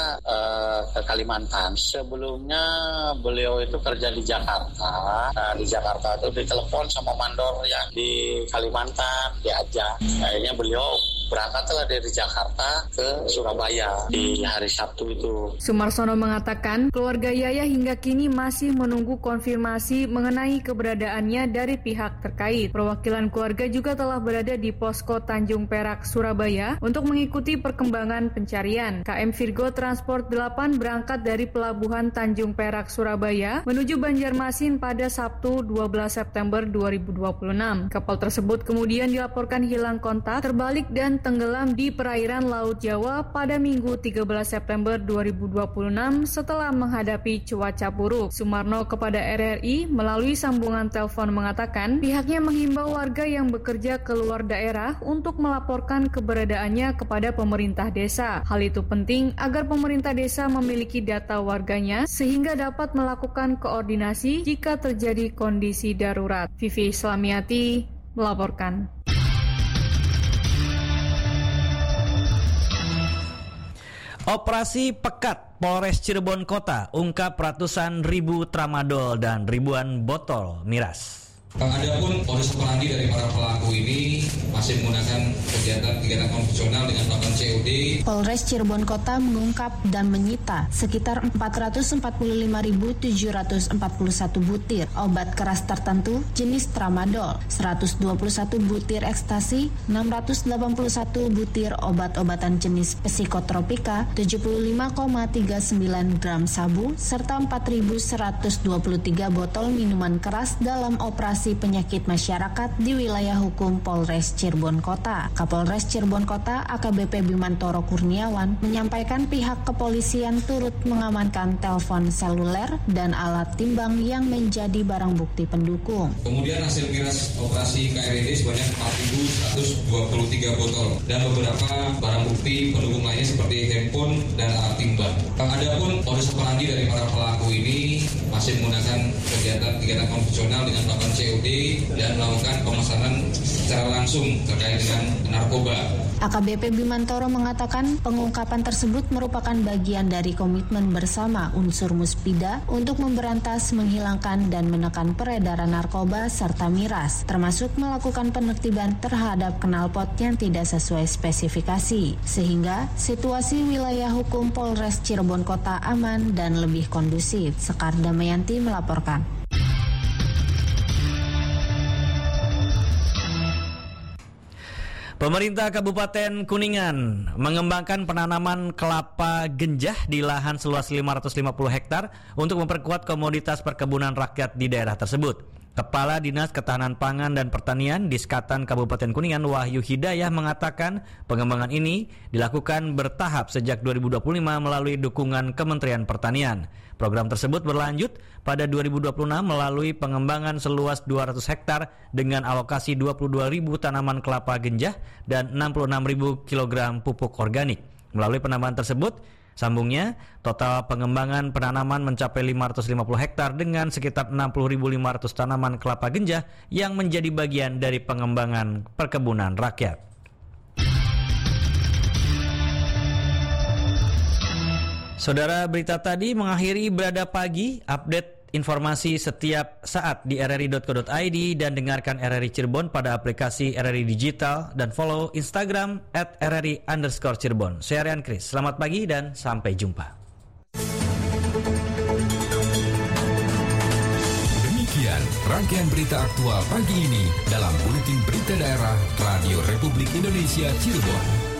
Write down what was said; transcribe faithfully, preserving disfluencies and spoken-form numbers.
uh, ke Kalimantan. Sebelumnya beliau itu kerja di Jakarta. Nah, di Jakarta itu ditelepon sama mandor yang di Kalimantan, diajak. Akhirnya beliau berangkatlah dari Jakarta ke Surabaya di hari Sabtu itu. Sumarsono mengatakan keluarga Yaya hingga kini masih menunggu konfirmasi mengenai keberadaannya dari pihak terkait. Perwakilan keluarga juga telah berada di posko Tanjung Perak, Surabaya untuk mengikuti perkembangan pencarian. K M Virgo Transport delapan berangkat dari Pelabuhan Tanjung Perak, Surabaya menuju Banjarmasin pada Sabtu dua belas September dua ribu dua puluh enam. Kapal tersebut kemudian dilaporkan hilang kontak, terbalik dan tenggelam di perairan Laut Jawa pada Minggu tiga belas September dua ribu dua puluh enam setelah menghadapi cuaca buruk. Sumarno kepada R R I melalui sambungan telepon mengatakan pihaknya menghimbau warga yang bekerja keluar daerah untuk melaporkan keberadaannya kepada pemerintah desa. Hal itu penting agar pemerintah desa memiliki data warganya sehingga dapat melakukan koordinasi jika terjadi kondisi darurat. Vivi Islamiati melaporkan. Operasi Pekat Polres Cirebon Kota ungkap ratusan ribu tramadol dan ribuan botol miras. Adapun modus operandi dari para pelaku ini masih menggunakan kegiatan-kegiatan konvensional dengan melakukan C O D. Polres Cirebon Kota mengungkap dan menyita sekitar empat ratus empat puluh lima ribu tujuh ratus empat puluh satu butir obat keras tertentu jenis tramadol, seratus dua puluh satu butir ekstasi, enam ratus delapan puluh satu butir obat-obatan jenis psikotropika, tujuh puluh lima koma tiga sembilan gram sabu, serta empat ribu seratus dua puluh tiga botol minuman keras dalam operasi penyakit masyarakat di wilayah hukum Polres Cirebon Kota. Kapolres Cirebon Kota A K B P Bimantoro Kurniawan menyampaikan pihak kepolisian turut mengamankan telepon seluler dan alat timbang yang menjadi barang bukti pendukung. Kemudian hasil miras operasi K R I D sebanyak empat ribu seratus dua puluh tiga botol dan beberapa barang bukti pendukung lainnya seperti handphone dan alat timbang. Adapun modus operandi dari para pelaku ini masih menggunakan kegiatan-kegiatan konvensional dengan melakukan C O D dan melakukan pemesanan secara langsung terkait dengan narkoba. A K B P Bimantoro mengatakan pengungkapan tersebut merupakan bagian dari komitmen bersama unsur Muspida untuk memberantas, menghilangkan, dan menekan peredaran narkoba serta miras, termasuk melakukan penertiban terhadap knalpot yang tidak sesuai spesifikasi, sehingga situasi wilayah hukum Polres Cirebon Kota aman dan lebih kondusif. Sekar Damayanti melaporkan. Pemerintah Kabupaten Kuningan mengembangkan penanaman kelapa genjah di lahan seluas lima ratus lima puluh hektar untuk memperkuat komoditas perkebunan rakyat di daerah tersebut. Kepala Dinas Ketahanan Pangan dan Pertanian Diskatan Kabupaten Kuningan Wahyu Hidayah mengatakan pengembangan ini dilakukan bertahap sejak dua ribu dua puluh lima melalui dukungan Kementerian Pertanian. Program tersebut berlanjut pada dua ribu dua puluh enam melalui pengembangan seluas dua ratus hektar dengan alokasi dua puluh dua ribu tanaman kelapa genjah dan enam puluh enam ribu kilogram pupuk organik. Melalui penambahan tersebut, sambungnya, total pengembangan penanaman mencapai lima ratus lima puluh hektar dengan sekitar enam puluh ribu lima ratus tanaman kelapa genjah yang menjadi bagian dari pengembangan perkebunan rakyat. Saudara, berita tadi mengakhiri Berada Pagi, update informasi setiap saat di r r i dot co dot i d dan dengarkan R R I Cirebon pada aplikasi R R I Digital dan follow Instagram at R R I underscore Cirebon. Saya Rian Kris, selamat pagi dan sampai jumpa. Demikian rangkaian berita aktual pagi ini dalam Buletin Berita Daerah Radio Republik Indonesia Cirebon.